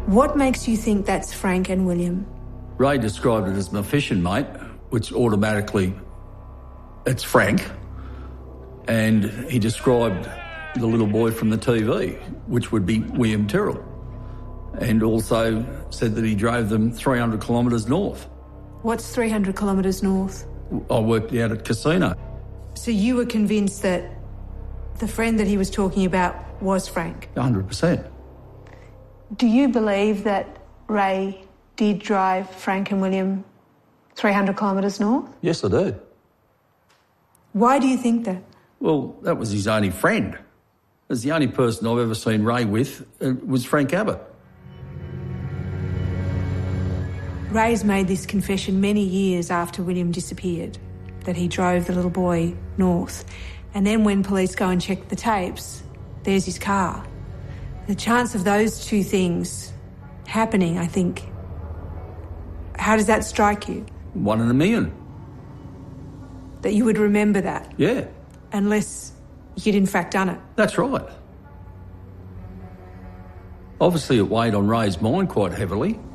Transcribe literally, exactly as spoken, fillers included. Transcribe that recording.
What makes you think that's Frank and William? Ray described it as my fishing mate, which automatically, it's Frank. And he described the little boy from the T V, which would be William Tyrrell. And also said that he drove them three hundred kilometres north. What's three hundred kilometres north? I worked out at casino. So you were convinced that the friend that he was talking about was Frank? one hundred percent. Do you believe that Ray did drive Frank and William three hundred kilometres north? Yes, I do. Why do you think that? Well, that was his only friend. It's the only person I've ever seen Ray with uh, was Frank Abbott. Ray's made this confession many years after William disappeared, that he drove the little boy north. And then when police go and check the tapes, there's his car. The chance of those two things happening, I think, how does that strike you? One in a million. That you would remember that? Yeah. Unless you'd in fact done it? That's right. Obviously it weighed on Ray's mind quite heavily.